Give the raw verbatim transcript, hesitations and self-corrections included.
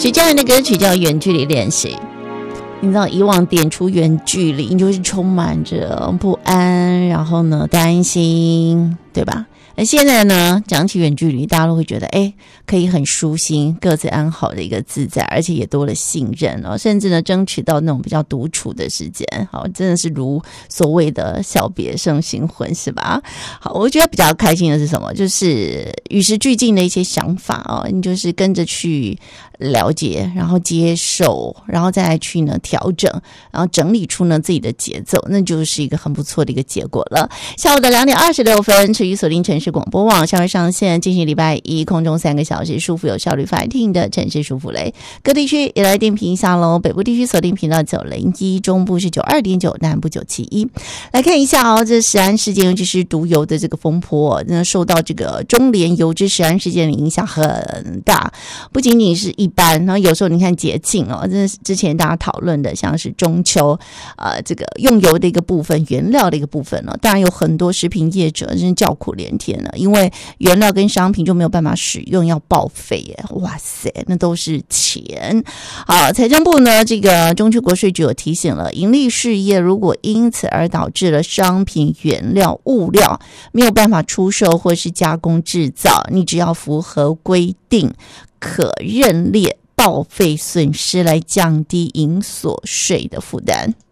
徐佳莹的歌曲叫《远距离练习》。你知道以往点出远距离，你就是充满着不安，然后呢担心，对吧？而现在呢，讲起远距离，大家都会觉得，哎，可以很舒心，各自安好的一个自在，而且也多了信任哦，甚至呢，争取到那种比较独处的时间，好，真的是如所谓的小别胜新婚，是吧？好，我觉得比较开心的是什么？就是与时俱进的一些想法哦，你就是跟着去了解，然后接受，然后再来去呢调整，然后整理出呢自己的节奏，那就是一个很不错的一个结果了。下午的两点二十六分，持续锁定城市广播网，向日上线进行礼拜一空中三个小时舒服有效率 fighting 的城市舒服雷，各地区也来电评一下喽。北部地区锁定频道九零一，中部是九二点九，南部九七一。来看一下哦，这食安事件，尤其是毒油的这个风波，那受到这个中联油脂食安事件的影响很大，不仅仅是一般，然后有时候你看节庆哦，这是之前大家讨论的，像是中秋，呃，这个用油的一个部分，原料的一个部分哦，当然有很多食品业者真是叫苦连天了，因为原料跟商品就没有办法使用，要报废耶，哇塞，那都是钱。好，财政部呢，这个中秋国税局有提醒了，盈利事业如果因此而导致了商品原料物料没有办法出售或是加工制造，你只要符合规定，可认列报废损失来降低营所税的负担。